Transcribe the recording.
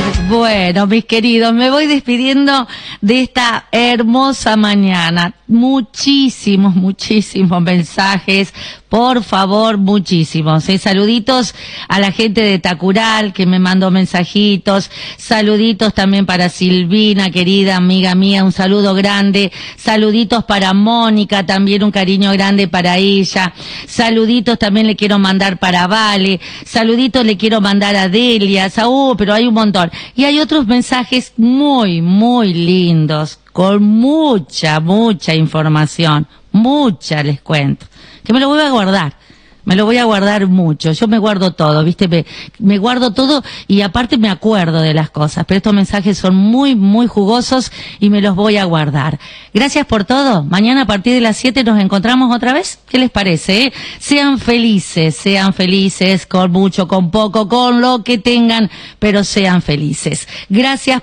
Bueno, mis queridos, me voy despidiendo de esta hermosa mañana. Muchísimos mensajes. Por favor, muchísimos. Saluditos a la gente de Tacural que me mandó mensajitos. Saluditos también para Silvina, querida amiga mía, un saludo grande. Saluditos para Mónica, también un cariño grande para ella. Saluditos también le quiero mandar para Vale. Saluditos le quiero mandar a Delia, Saúl, pero hay un montón. Y hay otros mensajes muy lindos, con mucha información. Mucha les cuento. Que me lo voy a guardar. Me lo voy a guardar mucho. Yo me guardo todo, ¿viste? Me guardo todo y aparte me acuerdo de las cosas. Pero estos mensajes son muy jugosos y me los voy a guardar. Gracias por todo. Mañana a partir de las 7 nos encontramos otra vez. ¿Qué les parece? Sean felices con mucho, con poco, con lo que tengan, pero sean felices. Gracias